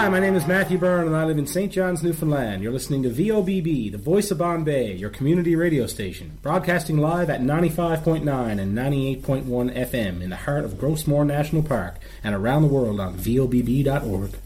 Hi, my name is Matthew Byrne, and I live in St. John's, Newfoundland. You're listening to VOBB, the voice of Bombay, your community radio station, broadcasting live at 95.9 and 98.1 FM in the heart of Grossmore National Park and around the world on VOBB.org.